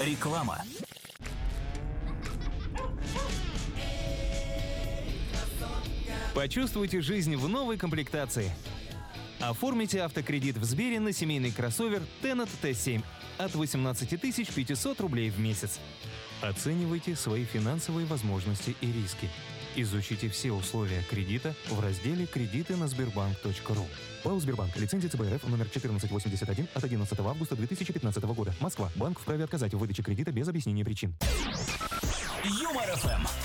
Реклама. Почувствуйте жизнь в новой комплектации. Оформите автокредит в Сбере на семейный кроссовер Tennet T7 от 18 500 рублей в месяц. Оценивайте свои финансовые возможности и риски. Изучите все условия кредита в разделе «Кредиты на Сбербанк.ру». ПАО «Сбербанк». Лицензия ЦБРФ номер 1481 от 11 августа 2015 года. Москва. Банк вправе отказать в выдаче кредита без объяснения причин. Юмор ФМ.